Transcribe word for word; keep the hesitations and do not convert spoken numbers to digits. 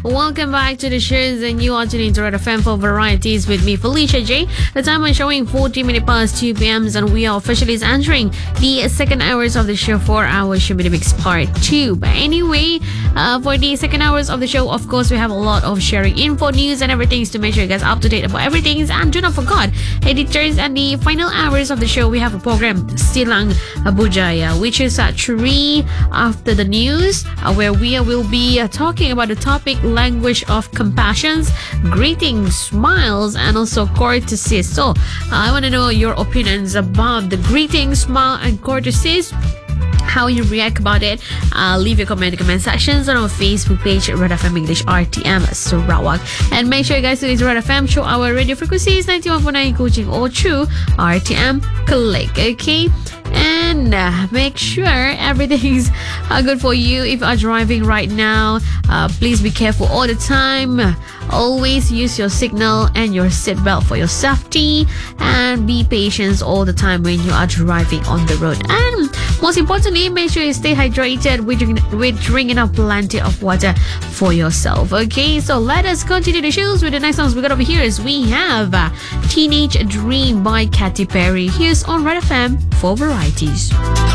Welcome back to the shows, and you are tuning to Red F M for Varieties with me, Felicia J. The time is showing forty minutes past two p.m. and we are officially entering the second hours of the show for our Show Me the Mix Part two. But anyway, uh, for the second hours of the show, of course, we have a lot of sharing info, news, and everything to make sure you guys are up to date about everything. And do not forget, editors, and the final hours of the show, we have a program, Silang Bujaya, which is at three after the news, uh, where we will be uh, talking about the topic language of compassions, greetings, smiles, and also courtesies. So uh, I want to know your opinions about the greetings, smile, and courtesies, how you react about it. Uh, leave your comment in the comment sections on our Facebook page, Red F M English R T M Sarawak. And make sure you guys do this Red F M show. Our radio frequencies ninety-one point nine Kuching or True R T M Click. Okay. And uh, make sure everything's uh, good for you. If you are driving right now, uh, please be careful all the time. Always use your signal and your seatbelt for your safety, and be patient all the time when you are driving on the road. And most importantly, make sure you stay hydrated with drinking, with drinking up plenty of water for yourself. Okay, so let us continue the shows with the next songs we got over here. As we have uh, Teenage Dream by Katy Perry. Here's on Red F M for Varieties.